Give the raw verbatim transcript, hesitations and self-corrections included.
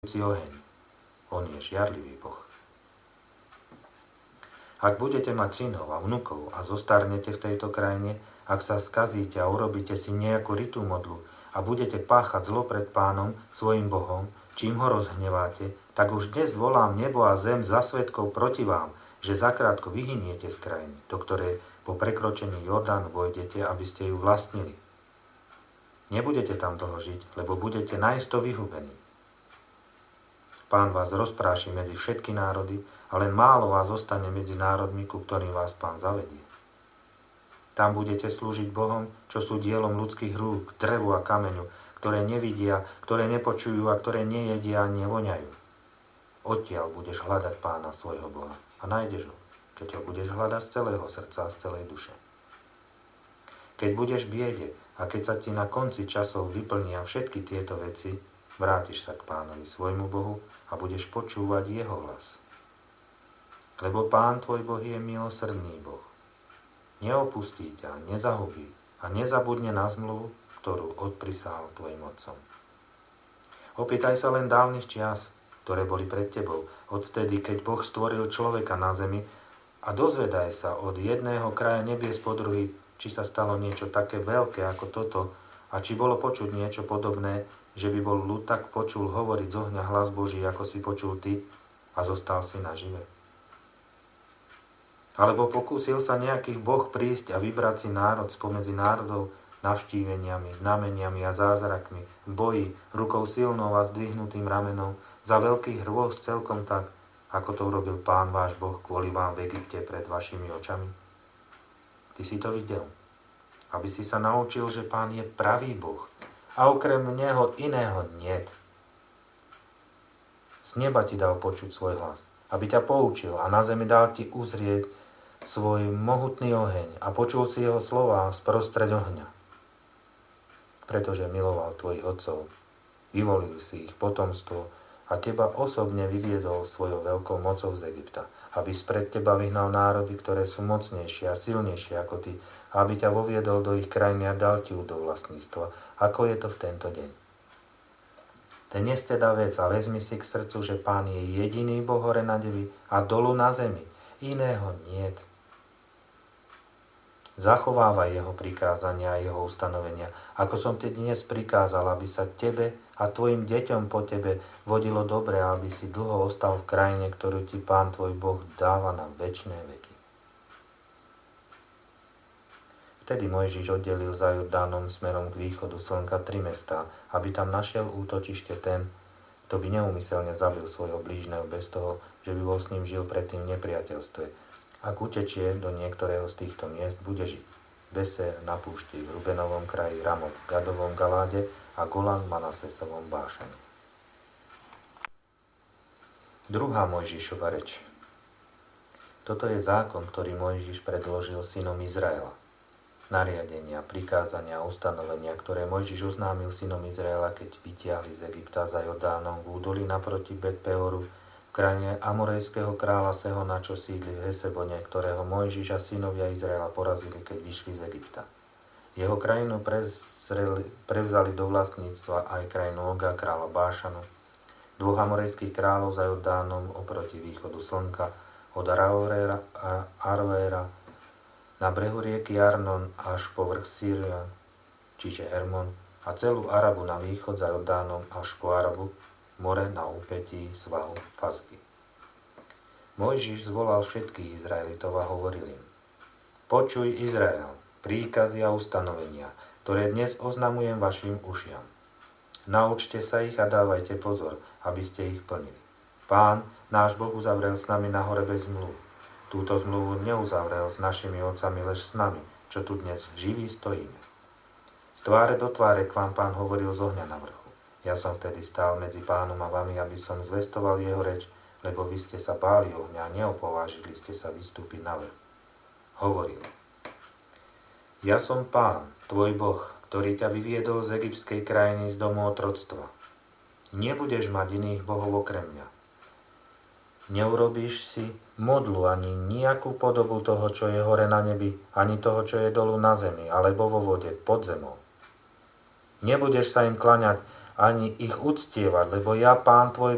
oheň. On je žiarlivý Boh. Ak budete mať synov a vnukov a zostarnete v tejto krajine, ak sa skazíte a urobíte si nejakú ritú modlu a budete páchať zlo pred Pánom, svojim Bohom, čím ho rozhneváte, tak už dnes volám nebo a zem za svedkov proti vám, že zakrátko vyhyniete z krajiny, do ktorej po prekročení Jordánu vojdete, aby ste ju vlastnili. Nebudete tam dlho žiť, lebo budete najisto vyhubení. Pán vás rozpráši medzi všetky národy, a len málo vás zostane medzi národmi, ku ktorým vás Pán zavedie. Tam budete slúžiť Bohom, čo sú dielom ľudských rúk, drevu a kameňu, ktoré nevidia, ktoré nepočujú a ktoré nejedia a nevoňajú. Odtiaľ budeš hľadať Pána svojho Boha a nájdeš ho, keď ho budeš hľadať z celého srdca a z celej duše. Keď budeš v biede a keď sa ti na konci časov vyplnia všetky tieto veci, vrátiš sa k Pánovi svojmu Bohu a budeš počúvať jeho hlas. Lebo Pán tvoj Boh je milosrdný Boh. Neopustí ťa, nezahubí a nezabudne na zmluvu, ktorú odprisahal tvojim otcom. Opýtaj sa len dávnych čias, ktoré boli pred tebou, odvtedy, keď Boh stvoril človeka na zemi, a dozvedaj sa od jedného kraja nebies po druhý, či sa stalo niečo také veľké ako toto, a či bolo počuť niečo podobné, že by bol ľud tak počul hovoriť z ohňa hlas Boží, ako si počul ty, a zostal si nažive. Alebo pokúsil sa nejaký Boh prísť a vybrať si národ spomedzi národov navštíveniami, znameniami a zázrakmi, v boji, rukou silnou a zdvihnutým ramenom, za veľký hrôz celkom tak, ako to urobil Pán váš Boh kvôli vám v Egypte pred vašimi očami? Ty si to videl, aby si sa naučil, že Pán je pravý Boh a okrem Neho iného niet. Z neba ti dal počuť svoj hlas, aby ťa poučil, a na zemi dal ti uzrieť svoj mohutný oheň a počul si jeho slová sprostred ohňa. Pretože miloval tvojich otcov, vyvolil si ich potomstvo a teba osobne vyviedol svojou veľkou mocou z Egypta, aby spred teba vyhnal národy, ktoré sú mocnejšie a silnejšie ako ty, a aby ťa voviedol do ich krajiny a dal ti ju do vlastníctva, ako je to v tento deň. Dnes teda vec a vezmi si k srdcu, že Pán je jediný Boh hore na nebi a dolu na zemi, iného niet. Zachovávaj jeho prikázania a jeho ustanovenia, ako som ti dnes prikázal, aby sa tebe a tvojim deťom po tebe vodilo dobre, a aby si dlho ostal v krajine, ktorú ti Pán tvoj Boh dáva na večné veky. Vtedy Mojžiš oddelil za Jordánom smerom k východu slnka tri mestá, aby tam našiel útočište ten, kto by neúmyselne zabil svojho blížneho bez toho, že by bol s ním žil predtým v nepriateľstve. Ak utečie do niektorého z týchto miest, bude žiť. Beser na púšti, v Rubenovom kraji, Ramot, v Gadovom Galáde a Golan v Manasesovom Bášane. Druhá Mojžišova reč. Toto je zákon, ktorý Mojžiš predložil synom Izraela. Nariadenia, prikázania a ustanovenia, ktoré Mojžiš oznámil synom Izraela, keď vytiahli z Egypta za Jordánom v údolí naproti Bet-Peoru, v krajine Amorejského kráľa Sehona, čo sídli v Hesebone, ktorého Mojžiš a synovia Izraela porazili, keď vyšli z Egypta. Jeho krajinu prezreli, prevzali do vlastníctva aj krajinu Oga, kráľa Bášanu, dvoch amorejských kráľov za Jordánom oproti východu slnka, od Aroéra a Aroéra na brehu rieky Arnon až po vrch Sirion, čiže Hermon, a celú Arabu na východ za Jordánom až po Arabu, more na úpetí svahu Fasky. Mojžiš zvolal všetkých Izraelitov a hovoril im: Počuj, Izrael, príkazy a ustanovenia, ktoré dnes oznamujem vašim ušiam. Naučte sa ich a dávajte pozor, aby ste ich plnili. Pán, náš Boh, uzavrel s nami na hore bez zmluv. Túto zmluvu neuzavrel s našimi otcami, lež s nami, čo tu dnes živí stojíme. Z tváre do tváre k vám Pán hovoril z ohňa na vrchu. Ja som vtedy stál medzi Pánom a vami, aby som zvestoval jeho reč, lebo vy ste sa báli ohňa a neopovážili ste sa vystúpiť na vrch. Hovoril: Ja som Pán, tvoj Boh, ktorý ťa vyviedol z egyptskej krajiny, z domu otroctva. Nebudeš mať iných bohov okrem mňa. Neurobíš si modlu ani nejakú podobu toho, čo je hore na nebi, ani toho, čo je dolu na zemi, alebo vo vode, pod zemou. Nebudeš sa im klaňať, ani ich uctievať, lebo ja, Pán tvoj